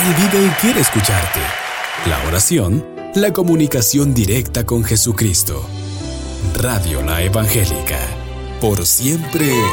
y vive y quiere escucharte. La oración, la comunicación directa con Jesucristo. Radio La Evangélica. Por siempre